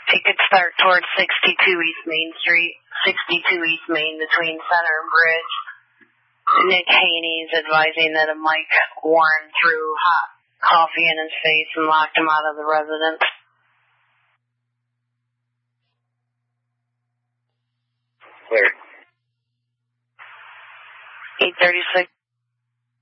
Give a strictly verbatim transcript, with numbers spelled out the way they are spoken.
He could start towards sixty-two East Main Street, sixty-two East Main between Center and Bridge. Nick Haney's advising that a Mike Warren threw hot coffee in his face and locked him out of the residence. Where? eight thirty-six